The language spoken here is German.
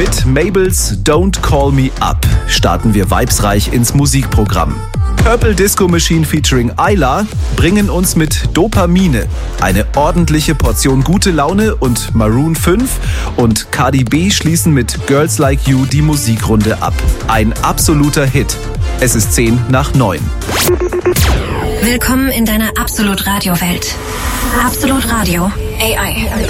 Mit Mabels Don't Call Me Up starten wir vibesreich ins Musikprogramm. Purple Disco Machine featuring Ayla bringen uns mit Dopamine eine ordentliche Portion gute Laune und Maroon 5 und Cardi B schließen mit Girls Like You die Musikrunde ab. Ein absoluter Hit. Es ist 8:50. Willkommen in deiner Absolut Radio Welt. Absolut Radio. AI.